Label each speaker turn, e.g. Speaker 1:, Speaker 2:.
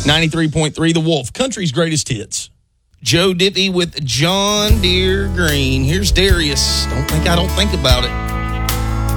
Speaker 1: 93.3 The Wolf, country's greatest hits. Joe Diffie with John Deere Green. Here's Darius. Don't think I don't think about it.